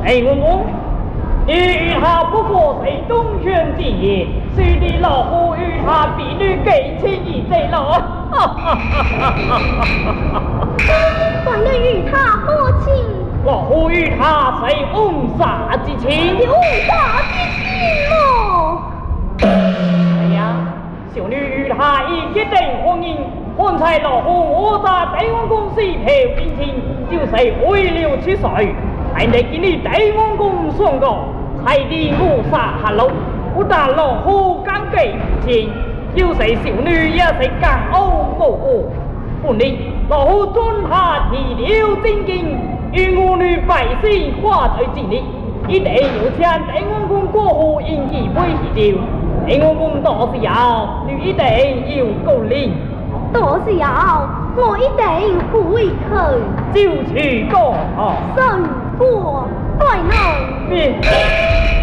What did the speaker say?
哎，公公，你与他不过是东轩之业，须得老夫与他比女给亲一贼了。 还能与他何亲？ 老夫与他是翁煞之亲。 翁煞之亲么？ 哎呀，小女与他已结定婚姻，方才老夫我在帝王宫西票聘亲，就是为了出水，还得给你帝王宫送告，才地我杀下路，不但老夫敢给钱，就是小女也是敢傲无恶。本日老夫准他提了真经，与我女百姓化在尽力，一定要请帝王宫过户应记会喜酒。帝王宫到时候，你一定要高领。 到时候我一定会去。 就去过生过待能。 别。